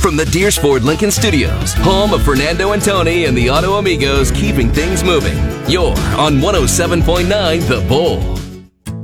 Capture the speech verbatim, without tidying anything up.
From the Deersford Lincoln Studios, home of Fernando and Tony and the Auto Amigos, keeping things moving. You're on one oh seven point nine The Bull.